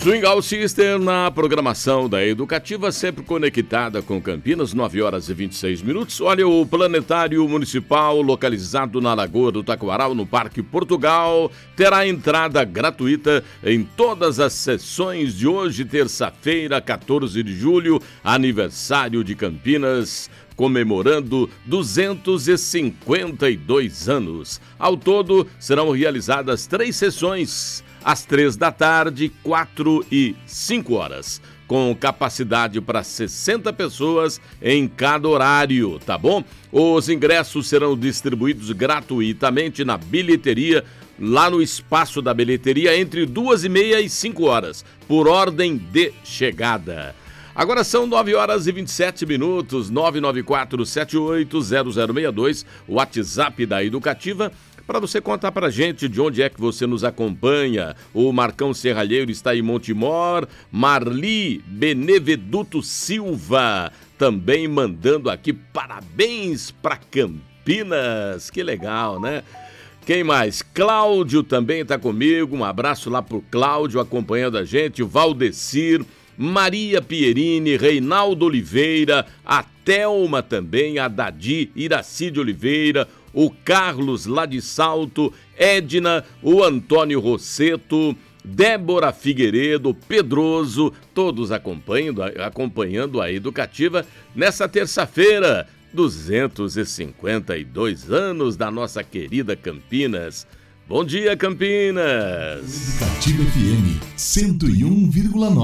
Swing System na programação da Educativa, sempre conectada com Campinas, 9 horas e 26 minutos. Olha, o Planetário Municipal, localizado na Lagoa do Taquaral, no Parque Portugal, terá entrada gratuita em todas as sessões de hoje, terça-feira, 14 de julho, aniversário de Campinas, comemorando 252 anos. Ao todo, serão realizadas 3 sessões, às 3 da tarde, 4 e 5 horas, com capacidade para 60 pessoas em cada horário, tá bom? Os ingressos serão distribuídos gratuitamente na bilheteria, lá no espaço da bilheteria, entre 2h30 e 5 horas, por ordem de chegada. Agora são 9 horas e 27 minutos, 994-780062, o WhatsApp da Educativa, para você contar pra gente de onde é que você nos acompanha. O Marcão Serralheiro está em Montemor, Marli Beneveduto Silva também mandando aqui parabéns para Campinas. Que legal, né? Quem mais? Cláudio também está comigo, um abraço lá pro Cláudio acompanhando a gente, Valdecir, Maria Pierini, Reinaldo Oliveira, a Thelma também, a Dadi, Iraci de Oliveira, o Carlos lá de Salto, Edna, o Antônio Rosseto, Débora Figueiredo, Pedroso, todos acompanhando a Educativa nessa terça-feira, 252 anos da nossa querida Campinas. Bom dia, Campinas! Educativa FM 101,9.